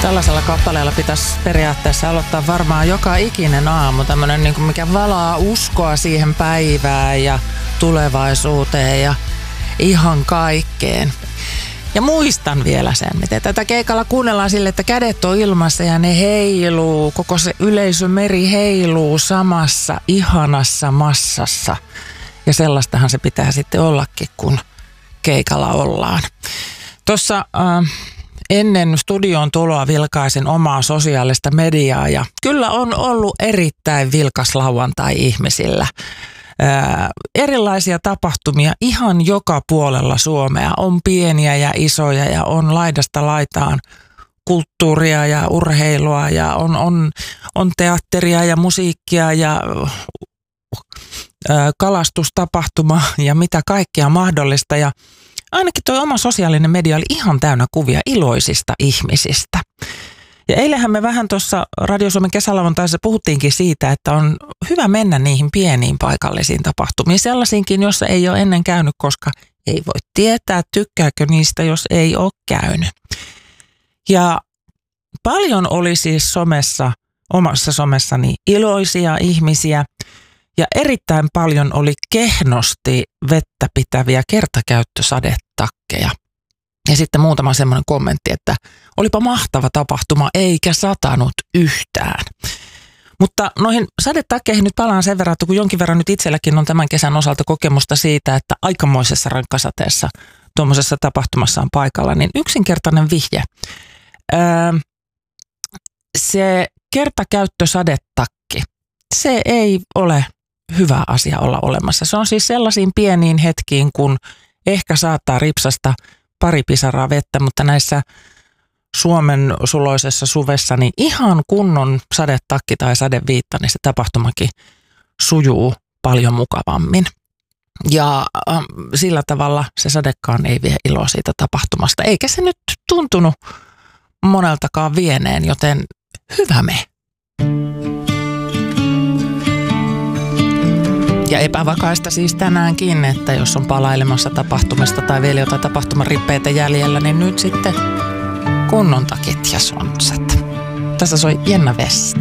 Tällaisella kappaleella pitäisi periaatteessa aloittaa varmaan joka ikinen aamu. Tämmöinen, niin kuin mikä valaa uskoa siihen päivään ja tulevaisuuteen ja ihan kaikkeen. Ja muistan vielä sen, miten tätä keikalla kuunnellaan sille, että kädet on ilmassa ja ne heiluu. Koko se yleisömeri heiluu samassa ihanassa massassa. Ja sellaistahan se pitää sitten ollakin, kun keikalla ollaan. Tuossa ennen studioon tuloa vilkaisin omaa sosiaalista mediaa ja kyllä on ollut erittäin vilkas lauantai ihmisillä. Erilaisia tapahtumia ihan joka puolella Suomea. On pieniä ja isoja ja on laidasta laitaan kulttuuria ja urheilua ja on teatteria ja musiikkia ja kalastustapahtuma ja mitä kaikkea mahdollista. Ja ainakin tuo oma sosiaalinen media oli ihan täynnä kuvia iloisista ihmisistä. Ja eilenhän me vähän tuossa Radio Suomen kesälauantaissa puhuttiinkin siitä, että on hyvä mennä niihin pieniin paikallisiin tapahtumiin. Sellaisiinkin, jossa ei ole ennen käynyt, koska ei voi tietää, tykkääkö niistä, jos ei ole käynyt. Ja paljon oli siis omassa somessani iloisia ihmisiä ja erittäin paljon oli kehnosti vettä pitäviä kertakäyttösadetakkeja. Ja sitten muutama semmoinen kommentti, että olipa mahtava tapahtuma eikä satanut yhtään. Mutta noihin sadetakkeihin nyt palaan sen verran, että kun jonkin verran nyt itselläkin on tämän kesän osalta kokemusta siitä, että aikamoisessa rankkasateessa tuommoisessa tapahtumassa on paikalla, niin yksinkertainen vihje. Se kertakäyttösadetakki, se ei ole hyvä asia olla olemassa. Se on siis sellaisiin pieniin hetkiin, kun ehkä saattaa ripsasta pari pisaraa vettä, mutta näissä Suomen suloisessa suvessa niin ihan kunnon sadetakki tai sadeviitta, niin se tapahtumakin sujuu paljon mukavammin. Ja sillä tavalla se sadekaan ei vie iloa siitä tapahtumasta, eikä se nyt tuntunut moneltakaan vieneen, joten hyvä me. Ja epävakaista siis tänäänkin, että jos on palailemassa tapahtumista tai vielä jotain tapahtumarippeitä jäljellä, niin nyt sitten kunnon takit ja sonsat. Tässä soi Jenna West.